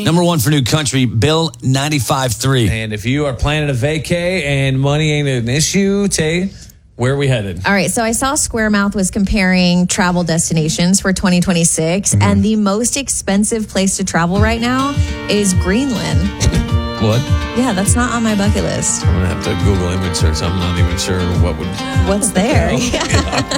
Number one for New Country, Bill 95.3. And if you are planning a vacay and money ain't an issue, Tay, where are we headed? All right, so I saw Squaremouth was comparing travel destinations for 2026, and the most expensive place to travel right now is Greenland. What? Yeah, that's not on my bucket list. I'm going to have to Google image search. I'm not even sure what would... What's there? Yeah.